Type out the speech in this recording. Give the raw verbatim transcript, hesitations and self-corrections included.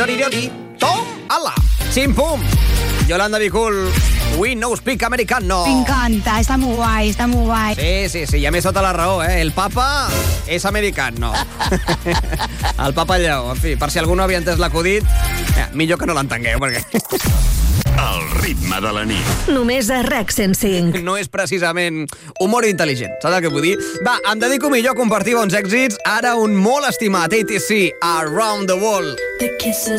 Tom, ala, Chim Pum, Yolanda Be Cool, We No Speak Americano. Me encanta, está muy guay, está muy guay. Sí, sí, sí, ja m'he sota la raó, eh? El papa és americano. El papa lleó, en fi, per si algú no havia entès l'acudit, eh, millor que no l'entengueu, perquè... El ritme de la nit. Només a RAC cent cinc. No és precisament humor intel·ligent, saps el que vull dir? Va, em dedico millor a compartir bons èxits. Ara un molt estimat A T C, Around the World. The kisses